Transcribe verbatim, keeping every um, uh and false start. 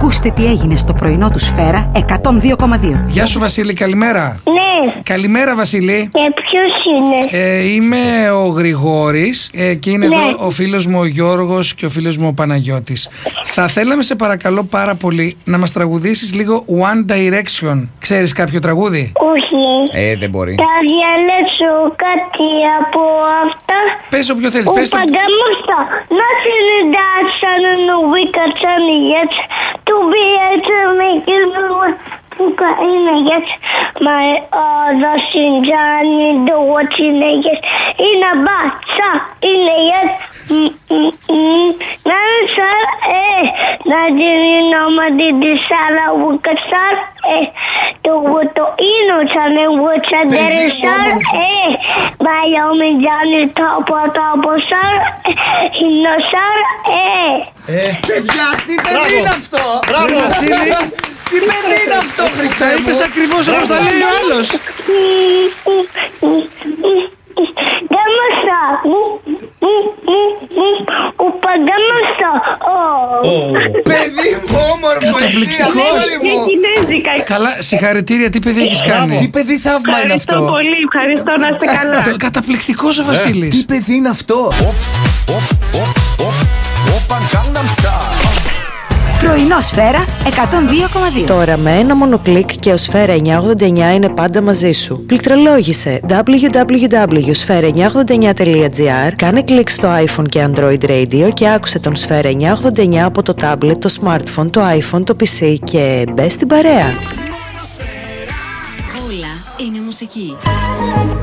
Ακούστε τι έγινε στο πρωινό του Σφαίρα εκατόν δύο κόμμα δύο. Γεια σου Βασίλη, καλημέρα. Ναι. Καλημέρα Βασίλη. Και ποιος είναι? Ε, είμαι ο Γρηγόρης ε, και είναι Ναι. εδώ ο φίλος μου ο Γιώργος και ο φίλος μου ο Παναγιώτης. Θα θέλαμε σε παρακαλώ πάρα πολύ να μας τραγουδήσεις λίγο One Direction. Ξέρεις κάποιο τραγούδι? Όχι. Ε, δεν μπορεί. Θα διαλέξω κάτι από αυτά. Πες όποιο θέλεις, Ο πες το. Παγκαμούστα. Nothing in that sun and the wicked sun yet. To be able to make it move. Puka είναι yet. My other sinjani do what είναι yet. Είναι μπάτσα είναι yet. Να σαρ ε. Να γίνει νόμα τη σάρα ουκατσάρ ε. Το το είναι τσάνε ουτσαντερε σαρ ε. Μαϊόμι τζάνι τόπο τόπο σαρ. Είναι σαρ ε. Παιδιά, τι παιδί είναι αυτό! Μπράβο Βασίλη. Τι παιδί είναι αυτό, Χριστέ Τα μου! είπες ακριβώς όπως τα λέει ο άλλος. Γάμασα. Ο Παγκαμούστα. Παιδί μου, όμορφο εσύ, Καταπληκτικός. αγόρι Και μου! κινέζικα. Καλά, συγχαρητήρια, τι παιδί έχεις Τι κάνει. παιδί θαύμα είναι Ευχαριστώ αυτό! πολύ, ευχαριστώ να είστε καλά. Το- Καταπληκτικός ο Βασίλης. Τι παιδί είναι αυτό! Πρωινό Σφαίρα εκατόν δύο κόμμα δύο. Τώρα με ένα μόνο κλικ και ο Σφαίρα εννιακόσια ογδόντα εννιά είναι πάντα μαζί σου. Πληκτρολόγησε ντάμπλιου ντάμπλιου ντάμπλιου τελεία σφαίρα εννιακόσια ογδόντα εννιά τελεία τζι άρ, κάνε κλικ στο iPhone και Android Radio και άκουσε τον Σφαίρα εννιακόσια ογδόντα εννιά από το tablet, το smartphone, το iPhone, το πι σι και μπες στην παρέα. Όλα είναι μουσική.